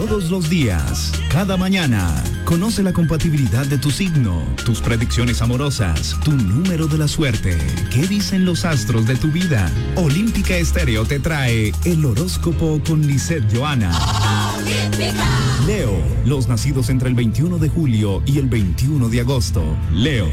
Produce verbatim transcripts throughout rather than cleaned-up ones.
Todos los días, cada mañana, conoce la compatibilidad de tu signo, tus predicciones amorosas, tu número de la suerte. ¿Qué dicen los astros de tu vida? Olímpica Estéreo te trae el horóscopo con Lisette Johanna. Leo, los nacidos entre el veintiuno de julio y el veintiuno de agosto. Leo.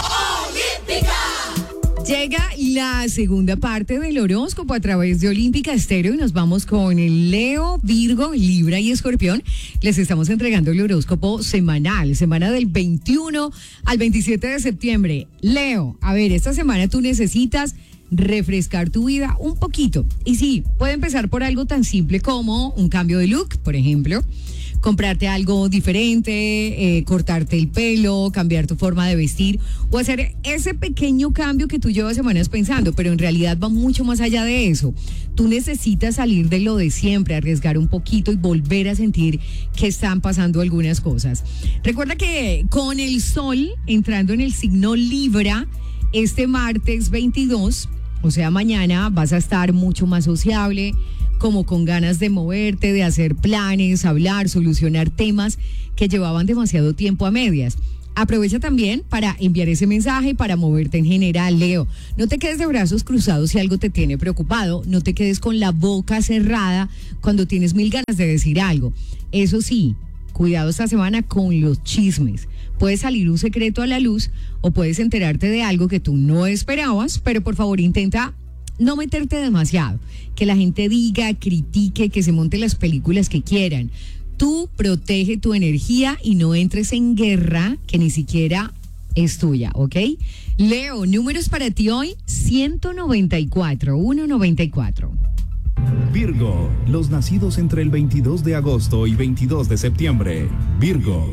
Llega la segunda parte del horóscopo a través de Olímpica Estéreo y nos vamos con el Leo, Virgo, Libra y Escorpión. Les estamos entregando el horóscopo semanal, semana del veintiuno al veintisiete de septiembre. Leo, a ver, esta semana tú necesitas refrescar tu vida un poquito. Y sí, puede empezar por algo tan simple como un cambio de look, por ejemplo. Comprarte algo diferente, eh, cortarte el pelo, cambiar tu forma de vestir o hacer ese pequeño cambio que tú llevas semanas pensando, pero en realidad va mucho más allá de eso. Tú necesitas salir de lo de siempre, arriesgar un poquito y volver a sentir que están pasando algunas cosas. Recuerda que con el sol entrando en el signo Libra, este martes veintidós, o sea, mañana vas a estar mucho más sociable, como con ganas de moverte, de hacer planes, hablar, solucionar temas que llevaban demasiado tiempo a medias. Aprovecha también para enviar ese mensaje, para moverte en general, Leo. No te quedes de brazos cruzados si algo te tiene preocupado, no te quedes con la boca cerrada cuando tienes mil ganas de decir algo. Eso sí, cuidado esta semana con los chismes. Puede salir un secreto a la luz o puedes enterarte de algo que tú no esperabas, pero por favor intenta no meterte demasiado, que la gente diga, critique, que se monte las películas que quieran. Tú protege tu energía y no entres en guerra que ni siquiera es tuya, ¿ok? Leo, números para ti hoy, ciento noventa y cuatro, ciento noventa y cuatro. Virgo, los nacidos entre el veintidós de agosto y veintidós de septiembre. Virgo.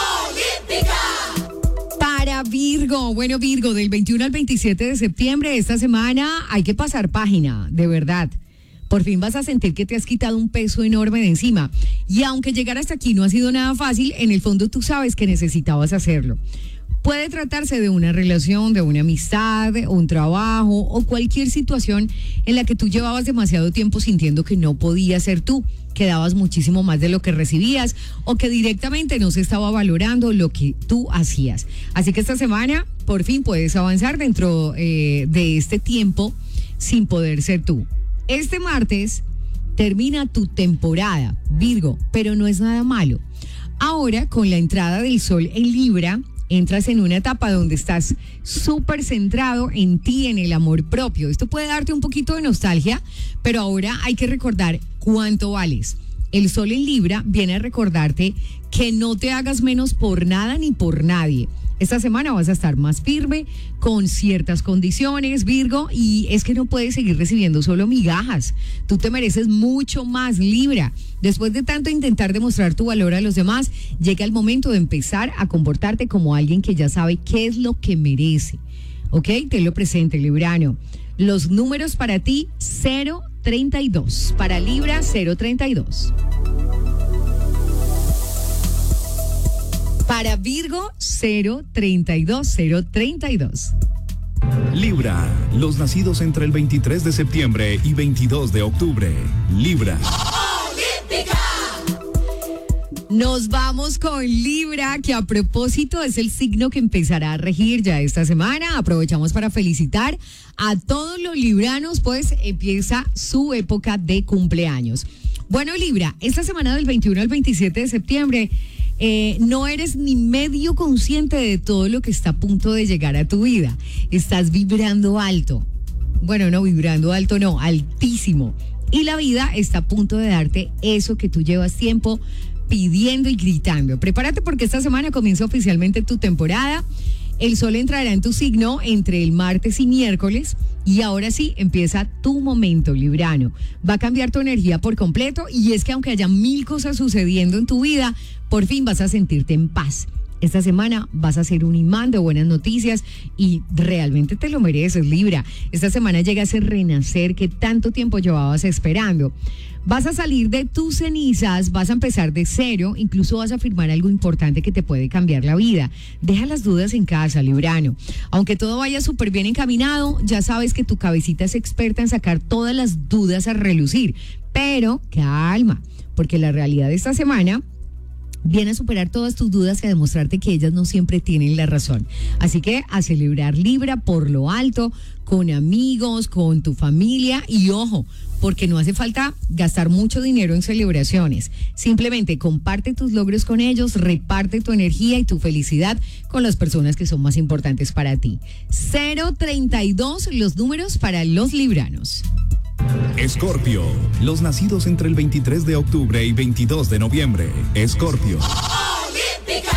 Para Virgo, bueno Virgo, del veintiuno al veintisiete de septiembre, esta semana hay que pasar página, de verdad. Por fin vas a sentir que te has quitado un peso enorme de encima. Y aunque llegar hasta aquí no ha sido nada fácil, en el fondo tú sabes que necesitabas hacerlo. Puede tratarse de una relación, de una amistad, un trabajo o cualquier situación en la que tú llevabas demasiado tiempo sintiendo que no podías ser tú, que dabas muchísimo más de lo que recibías o que directamente no se estaba valorando lo que tú hacías. Así que esta semana por fin puedes avanzar dentro eh, de este tiempo sin poder ser tú. Este martes termina tu temporada, Virgo, pero no es nada malo. Ahora, con la entrada del sol en Libra, entras en una etapa donde estás súper centrado en ti, en el amor propio. Esto puede darte un poquito de nostalgia, pero ahora hay que recordar cuánto vales. El sol en Libra viene a recordarte que no te hagas menos por nada ni por nadie. Esta semana vas a estar más firme con ciertas condiciones, Virgo, y es que no puedes seguir recibiendo solo migajas. Tú te mereces mucho más, Libra. Después de tanto intentar demostrar tu valor a los demás, llega el momento de empezar a comportarte como alguien que ya sabe qué es lo que merece. ¿Ok? Tenlo presente, Librano. Los números para ti, cero treinta y dos. Para Libra, cero treinta y dos. Para Virgo, cero treinta y dos, cero treinta y dos. Libra, los nacidos entre el veintitrés de septiembre y veintidós de octubre. Libra. Nos vamos con Libra, que a propósito es el signo que empezará a regir ya esta semana. Aprovechamos para felicitar a todos los libranos, pues empieza su época de cumpleaños. Bueno, Libra, esta semana del veintiuno al veintisiete de septiembre, Eh, no eres ni medio consciente de todo lo que está a punto de llegar a tu vida. Estás vibrando alto. Bueno, no, vibrando alto no, altísimo. Y la vida está a punto de darte eso que tú llevas tiempo pidiendo y gritando. Prepárate porque esta semana comienza oficialmente tu temporada. El sol entrará en tu signo entre el martes y miércoles y ahora sí empieza tu momento, Librano. Va a cambiar tu energía por completo y es que aunque haya mil cosas sucediendo en tu vida, por fin vas a sentirte en paz. Esta semana vas a ser un imán de buenas noticias y realmente te lo mereces, Libra. Esta semana llega ese renacer que tanto tiempo llevabas esperando. Vas a salir de tus cenizas, vas a empezar de cero, incluso vas a firmar algo importante que te puede cambiar la vida. Deja las dudas en casa, Librano. Aunque todo vaya súper bien encaminado, ya sabes que tu cabecita es experta en sacar todas las dudas a relucir. Pero calma, porque la realidad de esta semana viene a superar todas tus dudas y a demostrarte que ellas no siempre tienen la razón. Así que a celebrar Libra por lo alto, con amigos, con tu familia y ojo, porque no hace falta gastar mucho dinero en celebraciones. Simplemente comparte tus logros con ellos, reparte tu energía y tu felicidad con las personas que son más importantes para ti. cero treinta y dos los números para los libranos. Escorpio, los nacidos entre el veintitrés de octubre y veintidós de noviembre. Escorpio. Olímpica.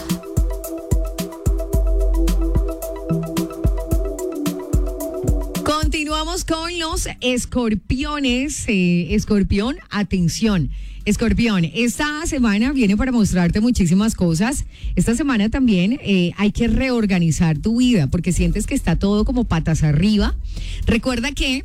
Continuamos con los escorpiones. Eh, escorpión, atención. Escorpión, esta semana viene para mostrarte muchísimas cosas. Esta semana también eh, hay que reorganizar tu vida porque sientes que está todo como patas arriba. Recuerda que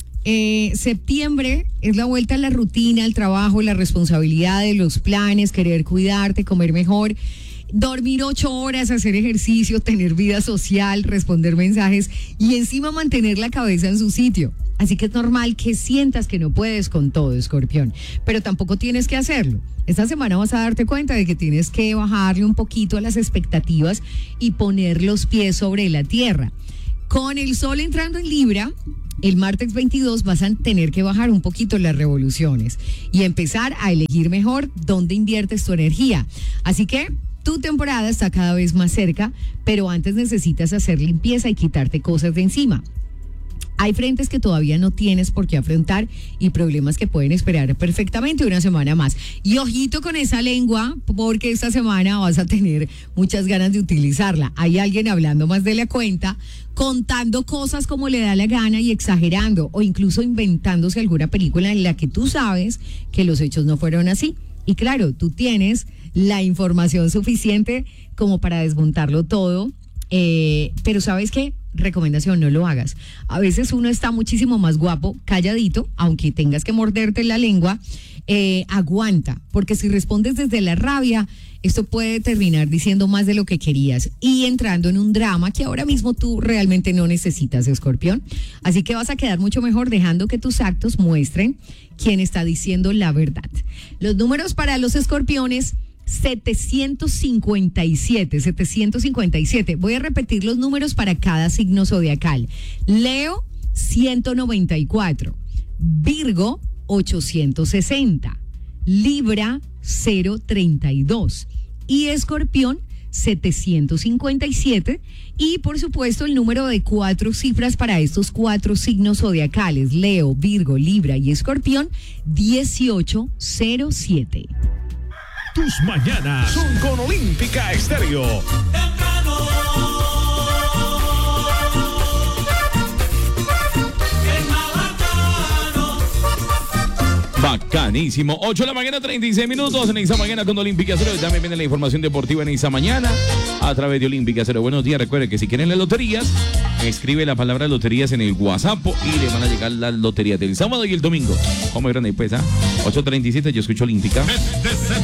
Eh, septiembre es la vuelta a la rutina, al trabajo, las responsabilidades, los planes, querer cuidarte, comer mejor, dormir ocho horas, hacer ejercicio, tener vida social, responder mensajes y encima mantener la cabeza en su sitio. Así que es normal que sientas que no puedes con todo, Escorpión, pero tampoco tienes que hacerlo. Esta semana vas a darte cuenta de que tienes que bajarle un poquito a las expectativas y poner los pies sobre la tierra. Con el sol entrando en Libra, el martes veintidós vas a tener que bajar un poquito las revoluciones y empezar a elegir mejor dónde inviertes tu energía. Así que tu temporada está cada vez más cerca, pero antes necesitas hacer limpieza y quitarte cosas de encima. Hay frentes que todavía no tienes por qué afrontar y problemas que pueden esperar perfectamente una semana más. Y ojito con esa lengua, porque esta semana vas a tener muchas ganas de utilizarla. Hay alguien hablando más de la cuenta, contando cosas como le da la gana y exagerando, o incluso inventándose alguna película en la que tú sabes que los hechos no fueron así. Y claro, tú tienes la información suficiente como para desmontarlo todo. Eh, pero ¿sabes qué? Recomendación, no lo hagas. A veces uno está muchísimo más guapo, calladito, aunque tengas que morderte la lengua, eh, aguanta, porque si respondes desde la rabia, esto puede terminar diciendo más de lo que querías y entrando en un drama que ahora mismo tú realmente no necesitas, Escorpión. Así que vas a quedar mucho mejor dejando que tus actos muestren quién está diciendo la verdad. Los números para los escorpiones: setecientos cincuenta y siete, setecientos cincuenta y siete. Voy a repetir los números para cada signo zodiacal. Leo, ciento noventa y cuatro. Virgo, ochocientos sesenta. Libra, cero treinta y dos. Y Escorpión, setecientos cincuenta y siete. Y por supuesto el número de cuatro cifras para estos cuatro signos zodiacales: Leo, Virgo, Libra y Escorpión, dieciocho cero siete. Tus mañanas son con Olímpica Estéreo. Temprano. El más bacano. Bacanísimo. ocho de la mañana, treinta y seis minutos en esa mañana con Olímpica Estéreo. También viene la información deportiva en esa mañana a través de Olímpica Estéreo. Buenos días. Recuerden que si quieren las loterías, escribe la palabra loterías en el WhatsApp y le van a llegar las loterías del sábado y el domingo. Como grande, pues, ¿ah? ocho treinta y siete, yo escucho Olímpica.